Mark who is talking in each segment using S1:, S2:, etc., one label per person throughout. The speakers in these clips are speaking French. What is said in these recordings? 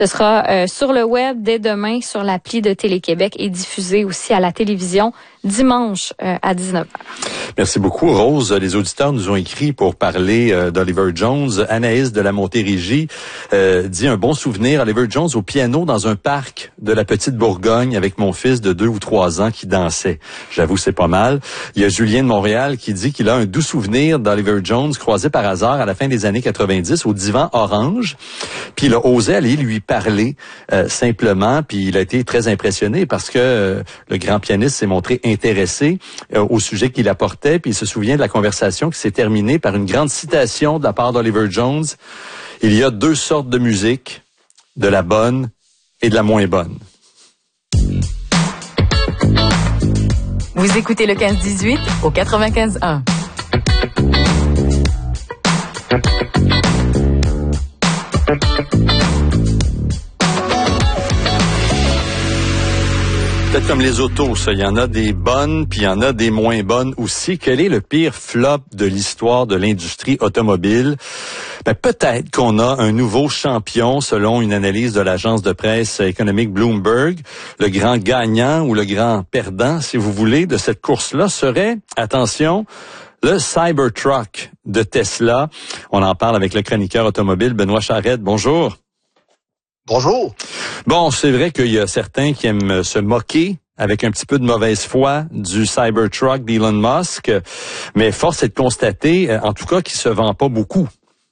S1: Ce sera sur le web dès demain sur l'appli de Télé-Québec et diffusé aussi à la télévision dimanche à 19h.
S2: Merci beaucoup, Rose. Les auditeurs nous ont écrit pour parler d'Oliver Jones. Anaïs de la Montérégie dit un bon souvenir. Oliver Jones au piano dans un parc de la Petite Bourgogne avec mon fils de 2 ou 3 ans qui dansait. J'avoue, c'est pas mal. Il y a Julien de Montréal qui dit qu'il a un doux souvenir d'Oliver Jones croisé par hasard à la fin des années 90 au Divan Orange. Puis il a osé aller lui parler simplement. Puis il a été très impressionné parce que le grand pianiste s'est montré intéressé au sujet qu'il apportait. Puis il se souvient de la conversation qui s'est terminée par une grande citation de la part d'Oliver Jones. Il y a 2 sortes de musique, de la bonne et de la moins bonne.
S3: Vous écoutez le 15-18 au 95.1.
S2: Peut-être comme les autos, ça. Il y en a des bonnes, puis il y en a des moins bonnes aussi. Quel est le pire flop de l'histoire de l'industrie automobile? Peut-être qu'on a un nouveau champion, selon une analyse de l'agence de presse économique Bloomberg. Le grand gagnant ou le grand perdant, si vous voulez, de cette course-là serait, attention, le Cybertruck de Tesla. On en parle avec le chroniqueur automobile Benoît Charette. Bonjour.
S4: Bonjour.
S2: Bon, c'est vrai qu'il y a certains qui aiment se moquer avec un petit peu de mauvaise foi du Cybertruck d'Elon Musk, mais force est de constater, en tout cas, qu'il se vend pas beaucoup.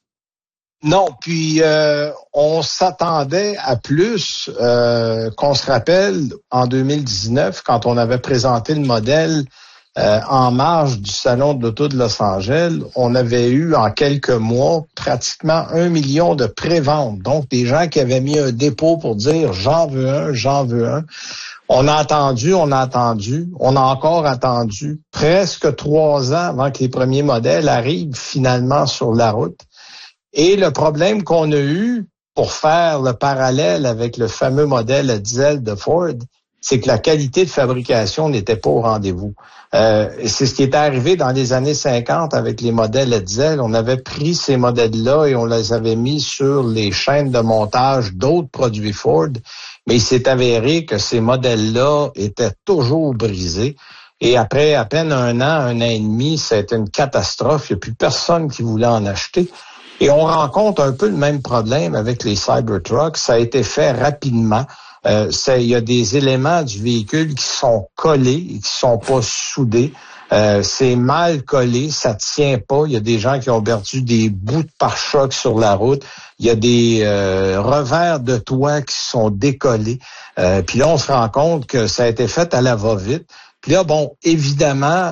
S4: Non, puis on s'attendait à plus, qu'on se rappelle en 2019, quand on avait présenté le modèle en marge du Salon de l'Auto de Los Angeles, on avait eu en quelques mois pratiquement 1 million de préventes. Donc, des gens qui avaient mis un dépôt pour dire « j'en veux un, j'en veux un ». On a attendu, on a encore attendu presque 3 ans avant que les premiers modèles arrivent finalement sur la route. Et le problème qu'on a eu, pour faire le parallèle avec le fameux modèle à diesel de Ford, c'est que la qualité de fabrication n'était pas au rendez-vous. C'est ce qui est arrivé dans les années 50 avec les modèles à diesel. On avait pris ces modèles-là et on les avait mis sur les chaînes de montage d'autres produits Ford, mais il s'est avéré que ces modèles-là étaient toujours brisés. Et après à peine 1 an et demi, c'était une catastrophe. Il n'y a plus personne qui voulait en acheter. Et on rencontre un peu le même problème avec les Cybertrucks. Ça a été fait rapidement. Il y a des éléments du véhicule qui sont collés et qui sont pas soudés. C'est mal collé, ça tient pas. Il y a des gens qui ont perdu des bouts de pare-choc sur la route. Il y a des revers de toit qui sont décollés. Puis là, on se rend compte que ça a été fait à la va-vite. Puis là, bon, évidemment,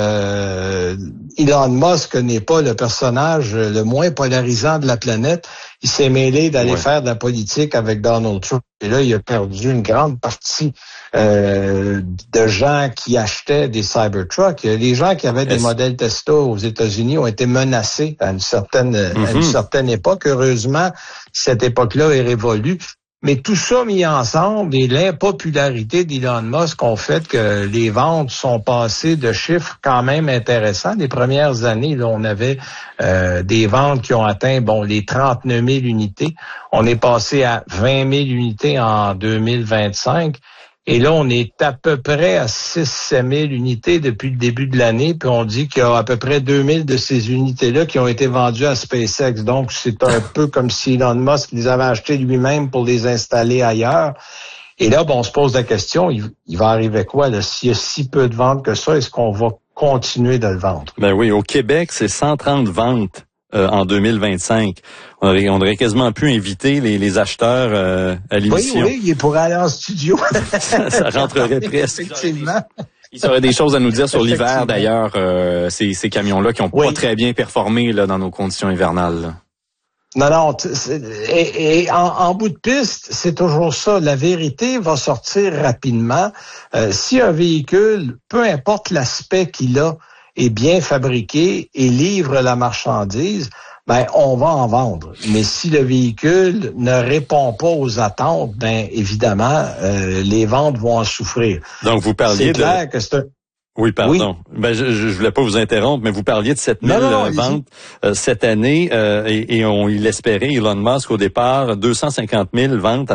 S4: Elon Musk n'est pas le personnage le moins polarisant de la planète. Il s'est mêlé d'aller faire de la politique avec Donald Trump. Et là, il a perdu une grande partie de gens qui achetaient des Cybertrucks. Les gens qui avaient des modèles Tesla aux États-Unis ont été menacés à une certaine époque. Heureusement, cette époque-là est révolue. Mais tout ça mis ensemble et l'impopularité d'Elon Musk ont fait que les ventes sont passées de chiffres quand même intéressants. Les premières années, là, on avait des ventes qui ont atteint les 39 000 unités. On est passé à 20 000 unités en 2025. Et là, on est à peu près à 6-7 000 unités depuis le début de l'année. Puis on dit qu'il y a à peu près 2 000 de ces unités-là qui ont été vendues à SpaceX. Donc, c'est un peu comme si Elon Musk les avait achetées lui-même pour les installer ailleurs. Et là, on se pose la question, il va arriver quoi, là? S'il y a si peu de ventes que ça, est-ce qu'on va continuer de le vendre?
S2: Ben oui, au Québec, c'est 130 ventes en 2025. On aurait quasiment pu inviter les acheteurs à l'émission.
S4: Oui, il pourrait aller en studio.
S2: ça rentrerait presque.
S4: Effectivement.
S5: Il y aurait des choses à nous dire sur l'hiver, d'ailleurs, ces camions-là qui ont pas très bien performé là dans nos conditions hivernales. Là.
S4: Non, et en bout de piste, c'est toujours ça. La vérité va sortir rapidement. Si un véhicule, peu importe l'aspect qu'il a, est bien fabriqué et livre la marchandise, on va en vendre. Mais si le véhicule ne répond pas aux attentes, évidemment, les ventes vont en souffrir.
S2: Donc, vous parliez
S4: c'est clair que c'est un...
S2: Oui, pardon.
S4: Oui.
S2: Ben, je voulais pas vous interrompre, mais vous parliez de 7 000 ventes cette année et il espérait, Elon Musk, au départ, 250 000 ventes